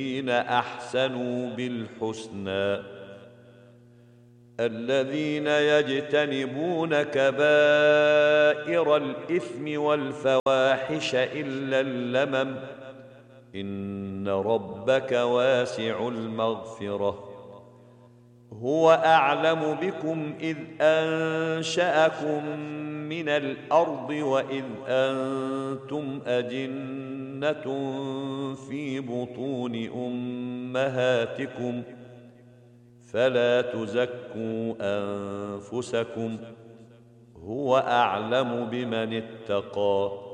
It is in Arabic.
للذين أحسنوا بالحسنى الذين يجتنبون كبائر الإثم والفواحش إلا اللمم إن ربك واسع المغفرة هو أعلم بكم إذ أنشأكم من الأرض وإذ أنتم أجنة في بطون أمهاتكم فلا تزكوا أنفسكم هو أعلم بمن اتقى